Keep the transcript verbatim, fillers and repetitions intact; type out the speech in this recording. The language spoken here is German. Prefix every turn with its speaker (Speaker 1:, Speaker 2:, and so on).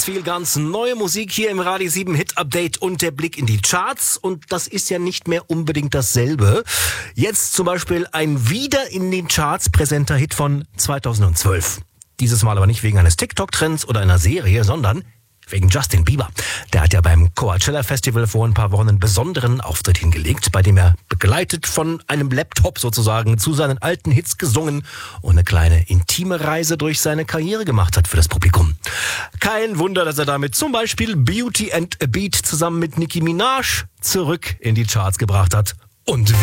Speaker 1: viel ganz neue Musik hier im Radio sieben Hit Update und der Blick in die Charts. Und das ist ja nicht mehr unbedingt dasselbe. Jetzt zum Beispiel ein wieder in den Charts präsenter Hit von zweitausendzwölf. Dieses Mal aber nicht wegen eines TikTok-Trends oder einer Serie, sondern wegen Justin Bieber. Der hat ja beim Coachella Festival vor ein paar Wochen einen besonderen Auftritt hingelegt, bei dem er begleitet von einem Laptop sozusagen zu seinen alten Hits gesungen und eine kleine intime Reise durch seine Karriere gemacht hat für das Publikum. Kein Wunder, dass er damit zum Beispiel Beauty and a Beat zusammen mit Nicki Minaj zurück in die Charts gebracht hat. Und wie